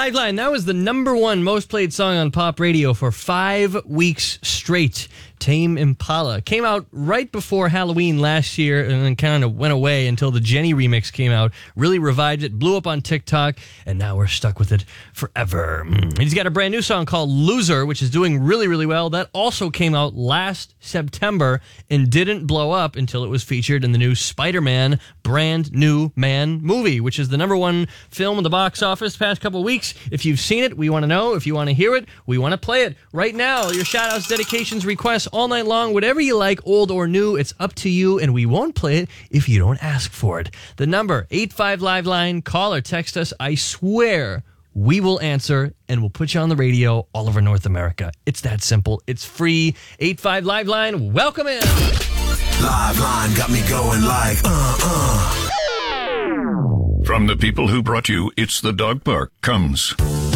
Lifeline, that was the number one most played song on pop radio for 5 weeks straight. Tame Impala came out right before Halloween last year and then kind of went away until the Jenny remix came out. Really revived it, blew up on TikTok, and now we're stuck with it forever. He's got a brand new song called Loser, which is doing really, really well. That also came out last September and didn't blow up until it was featured in the new Spider-Man Brand New Man movie, which is the number one film in the box office past couple of weeks. If you've seen it, we want to know. If you want to hear it, we want to play it right now. Your shout-outs, dedications, requests, all night long, whatever you like, old or new, it's up to you, and we won't play it if you don't ask for it. The number, 85 Liveline, call or text us. I swear we will answer, and we'll put you on the radio all over North America. It's that simple. It's free. 85 Liveline, welcome in. Liveline got me going like, From the people who brought you It's the Dog Park comes